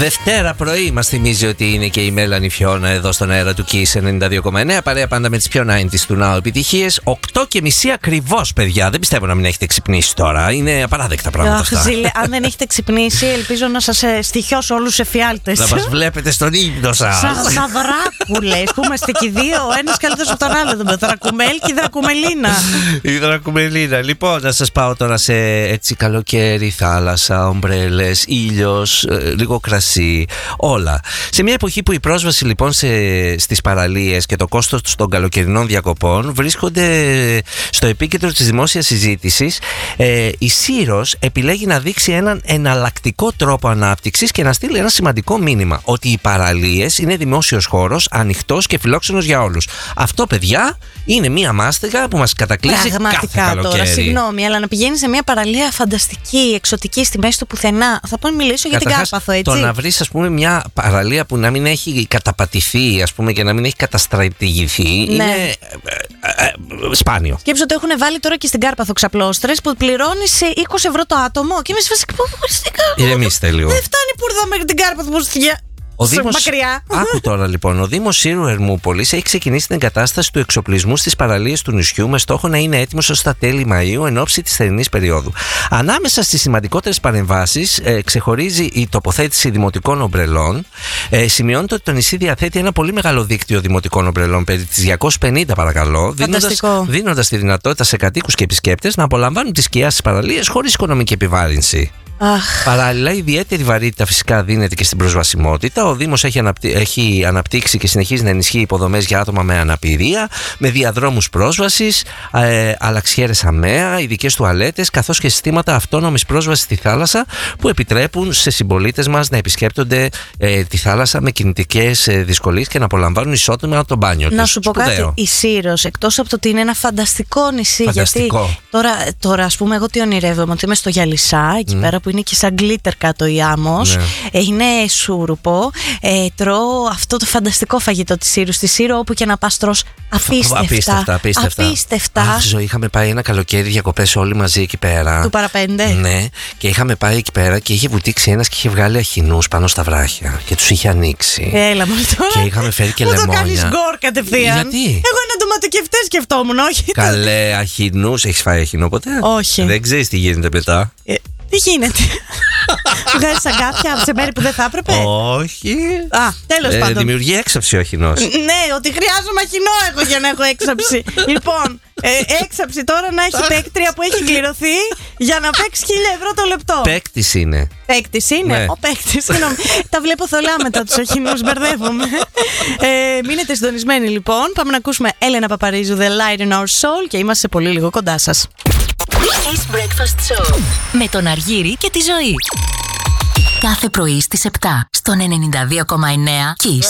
Δευτέρα πρωί μας θυμίζει ότι είναι και η Μέλανη Φιώνα εδώ στον αέρα του Kiss 92,9. Παρέα πάντα με τις πιο 90's του Now επιτυχίες. 8:30 ακριβώς, παιδιά. Δεν πιστεύω να μην έχετε ξυπνήσει τώρα. Είναι απαράδεκτα πράγματα αυτά. Ζήλε, αν δεν έχετε ξυπνήσει, ελπίζω να σας στοιχιώσω όλους σε εφιάλτες. Να μας βλέπετε στον ύπνο σας. Σαν δράκουλες που είμαστε και οι δύο, ένας καλύτερος από τον άλλο. Δρακουμέλ και η Δρακουμελίνα. Η Δρακουμελίνα. Λοιπόν, να σας πάω τώρα σε έτσι καλοκαίρι, θάλασσα, ομπρέλες, ήλιος, λίγο κρασί, όλα. Σε μια εποχή που η πρόσβαση λοιπόν στις παραλίες και το κόστος των καλοκαιρινών διακοπών βρίσκονται στο επίκεντρο της δημόσιας συζήτησης, η Σύρος επιλέγει να δείξει έναν εναλλακτικό τρόπο ανάπτυξης και να στείλει ένα σημαντικό μήνυμα ότι οι παραλίες είναι δημόσιος χώρος, ανοιχτός και φιλόξενος για όλους. Αυτό, παιδιά, είναι μια μάστιγα που μας κατακλείζει κάθε καλοκαίρι. Τώρα, συγγνώμη, αλλά να πηγαίνει σε μια παραλία φανταστική, εξωτική, στη μέση του πουθενά. Θα πω να μιλήσω για την Κάρπαθο, έτσι. Το να βρεις, ας πούμε, μια παραλία που να μην έχει καταπατηθεί, ας πούμε, και να μην έχει καταστρατηγηθεί, ναι, είναι σπάνιο. Σκέψου ότι έχουν βάλει τώρα και στην Κάρπαθο ξαπλώστρες που πληρώνεις 20 ευρώ το άτομο και είμαι σε φάση. Ηρεμήστε λίγο. Δεν φτάνει που ήρθα μέχρι την Κάρπαθο. Μακριά. Άκου τώρα λοιπόν, ο Δήμος Σύρου Ερμούπολης έχει ξεκινήσει την εγκατάσταση του εξοπλισμού στις παραλίες του νησιού με στόχο να είναι έτοιμος ως τα τέλη Μαΐου εν ώψη της θερινής περίοδου. Ανάμεσα στις σημαντικότερες παρεμβάσεις ξεχωρίζει η τοποθέτηση δημοτικών ομπρελών. Σημειώνεται ότι το νησί διαθέτει ένα πολύ μεγάλο δίκτυο δημοτικών ομπρελών, περί τις 250 παρακαλώ, δίνοντας τη δυνατότητα σε κατοίκους και επισκέπτες να απολαμβάνουν τη σκιά στις παραλίες χωρίς οικονομική επιβάρυνση. Παράλληλα, ιδιαίτερη βαρύτητα φυσικά δίνεται και στην προσβασιμότητα. Ο Δήμος έχει αναπτύξει και συνεχίζει να ενισχύει υποδομές για άτομα με αναπηρία, με διαδρόμους πρόσβασης, αλλαξιέρες αμαία, ειδικές τουαλέτες, καθώς και συστήματα αυτόνομης πρόσβασης στη θάλασσα που επιτρέπουν σε συμπολίτες μας να επισκέπτονται τη θάλασσα με κινητικές δυσκολίες και να απολαμβάνουν ισότιμα το μπάνιο τους. Να σου πω κάτι, η Σύρος, εκτός από το ότι είναι ένα φανταστικό νησί, φανταστικό. Γιατί τώρα ας πούμε, εγώ τι ονειρεύομαι, ότι είμαι στο Γιαλισσά, εκεί πέρα που είναι και σαν γκλίτερ κάτω η άμμος, είναι σούρουπο, τρώω αυτό το φανταστικό φαγητό της Σύρου. Στη Σύρο όπου και να πας τρως απίστευτα. Αχ, ζωή, είχαμε πάει ένα καλοκαίρι διακοπές όλοι μαζί εκεί πέρα. Του Παραπέντε. Ναι, και είχαμε πάει εκεί πέρα και είχε βουτήξει ένας και είχε βγάλει αχινούς πάνω στα βράχια και τους είχε ανοίξει. Έλα μου τώρα. Και είχαμε φέρει και λεμόνια. Να το κάνεις γκορ κατευθείαν. Γιατί? Εγώ ένα ντοματοκευτές σκεφτόμουν, όχι. Καλέ, αχινούς. Έχεις φάει αχινό ποτέ? Όχι. Δεν ξέρεις τι γίνεται μετά? Τι γίνεται? Βγάζεις αγκάθια σε μέρη που δεν θα έπρεπε? Όχι. Τέλος πάντων. Δημιουργεί έξαψη ο αχινός. Ναι, ότι χρειάζομαι αχινό έχω για να έχω έξαψη. Λοιπόν, έξαψη τώρα να έχει παίκτρια που έχει κληρωθεί για να παίξει 1.000 ευρώ το λεπτό. Παίκτης είναι. Παίκτης είναι. Ναι. Ο παίκτης. Τα βλέπω θολά μετά τους αχινούς, μπερδεύομαι. Μείνετε συντονισμένοι λοιπόν. Πάμε να ακούσουμε Έλενα Παπαρίζου, The Light in Our Soul, και είμαστε σε πολύ λίγο κοντά σας. Kiss Breakfast Show με τον Αργύρη και τη Ζωή. Κάθε πρωί στις 7 στον 92,9 Kiss.